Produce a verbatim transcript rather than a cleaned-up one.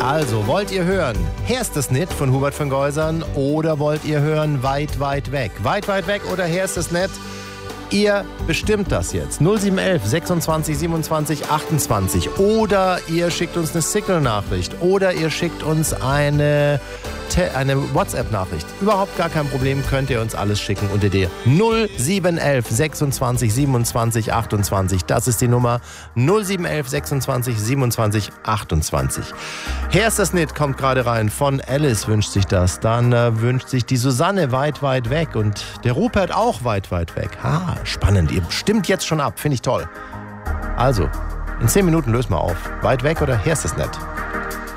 Also, wollt ihr hören Herst es nit von Hubert von Geusern oder wollt ihr hören Weit, weit weg? Weit, weit weg oder Herst es nit? Ihr bestimmt das jetzt. null sieben eins eins sechsundzwanzig siebenundzwanzig achtundzwanzig. Oder ihr schickt uns eine Signal-Nachricht. Oder ihr schickt uns eine, Te- eine WhatsApp-Nachricht. Überhaupt gar kein Problem, könnt ihr uns alles schicken unter der null sieben eins eins sechsundzwanzig siebenundzwanzig achtundzwanzig. Das ist die Nummer null sieben eins eins sechsundzwanzig siebenundzwanzig achtundzwanzig. Herst es nit kommt gerade rein. Von Alice wünscht sich das. Dann äh, wünscht sich die Susanne Weit, weit weg. Und der Rupert auch Weit, weit weg. Ha, spannend. Ihr stimmt jetzt schon ab. Finde ich toll. Also, in zehn Minuten lösen wir auf. Weit weg oder Herst es nit?